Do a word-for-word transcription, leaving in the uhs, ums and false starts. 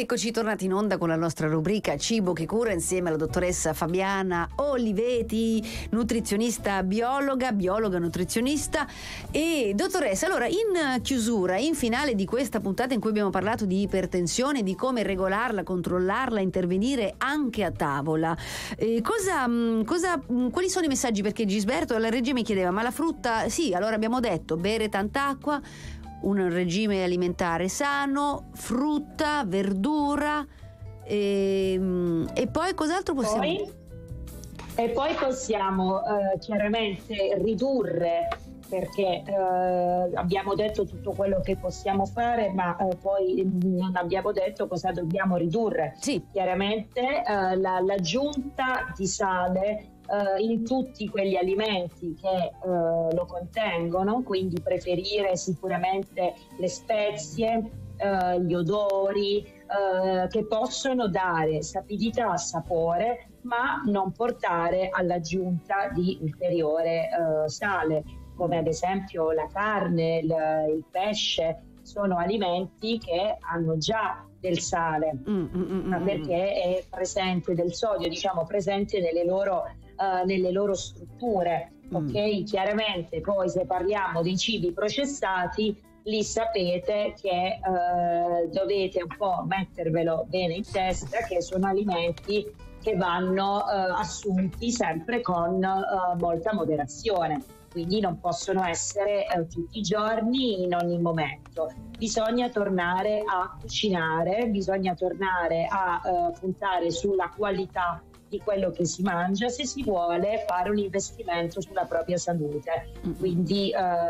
Eccoci tornati in onda con la nostra rubrica Cibo che cura, insieme alla dottoressa Fabiana Oliveti, nutrizionista biologa, biologa nutrizionista. E dottoressa, allora in chiusura, in finale di questa puntata in cui abbiamo parlato di ipertensione, di come regolarla, controllarla, intervenire anche a tavola, eh, cosa, cosa, quali sono i messaggi? Perché Gisberto alla regia mi chiedeva, ma la frutta, sì, allora abbiamo detto bere tanta acqua, un regime alimentare sano, frutta, verdura e, e poi cos'altro possiamo poi, e poi possiamo eh, chiaramente ridurre, perché eh, abbiamo detto tutto quello che possiamo fare, ma eh, poi non abbiamo detto cosa dobbiamo ridurre. Sì. Chiaramente eh, la, l'aggiunta di sale Uh, in tutti quegli alimenti che uh, lo contengono, quindi preferire sicuramente le spezie, uh, gli odori uh, che possono dare sapidità, sapore, ma non portare all'aggiunta di ulteriore uh, sale, come ad esempio la carne, il, il pesce. Sono alimenti che hanno già del sale, mm, mm, mm, ma perché è presente del sodio, diciamo presente nelle loro Uh, nelle loro strutture, mm. ok? Chiaramente poi se parliamo dei cibi processati, lì sapete che uh, dovete un po' mettervelo bene in testa che sono alimenti che vanno uh, assunti sempre con uh, molta moderazione, quindi non possono essere uh, tutti i giorni, in ogni momento. Bisogna tornare a cucinare, bisogna tornare a uh, puntare sulla qualità di quello che si mangia se si vuole fare un investimento sulla propria salute. Quindi eh,